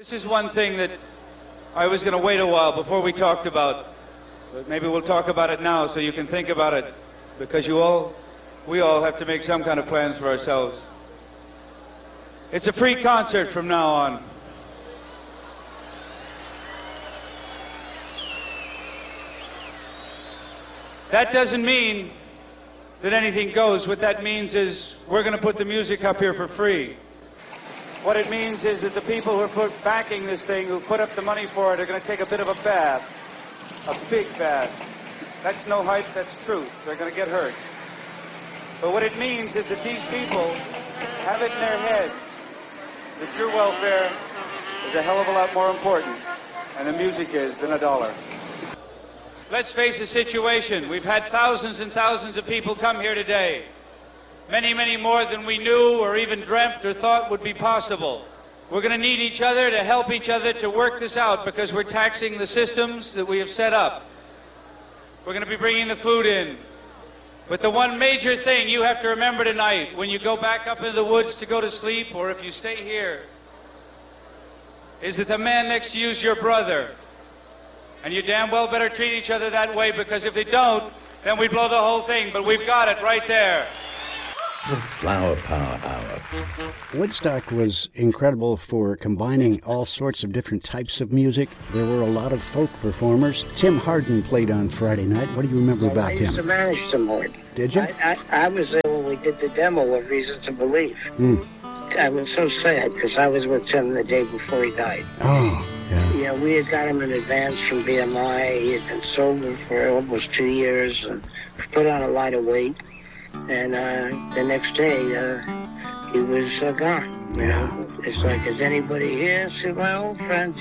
This is one thing that I was going to wait a while before we talked about, but maybe we'll talk about it now so you can think about it, because we all have to make some kind of plans for ourselves. It's a free concert from now on. That doesn't mean that anything goes. What that means is we're going to put the music up here for free. What it means is that the people who are backing this thing, who put up the money for it, are going to take a bit of a bath. A big bath. That's no hype, that's truth. They're going to get hurt. But what it means is that these people have it in their heads that your welfare is a hell of a lot more important, and the music is, than $1. Let's face the situation. We've had thousands and thousands of people come here today. Many, many more than we knew or even dreamt or thought would be possible. We're going to need each other to help each other to work this out, because we're taxing the systems that we have set up. We're going to be bringing the food in. But the one major thing you have to remember tonight, when you go back up into the woods to go to sleep, or if you stay here, is that the man next to you is your brother. And you damn well better treat each other that way, because if they don't, then we blow the whole thing. But we've got it right there. The Flower Power Hour. Woodstock was incredible for combining all sorts of different types of music. There were a lot of folk performers. Tim Hardin played on Friday night. What do you remember about him? I used to manage Tim Hardin. Did you? I was there when we did the demo of Reason to Believe. I was so sad because I was with Tim the day before he died. Oh, yeah. Yeah, we had got him in advance from BMI. He had been sober for almost 2 years and put on a lot of weight. And the next day, he was gone. You know? It's like, is anybody here? I said, my old friend